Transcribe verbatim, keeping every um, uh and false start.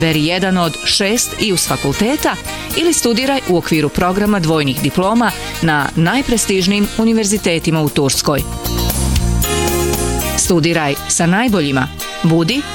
Beri jedan od šest I U S fakulteta ili studiraj u okviru programa dvojnih diploma na najprestižnijim univerzitetima u Turskoj. Studiraj sa najboljima. Budi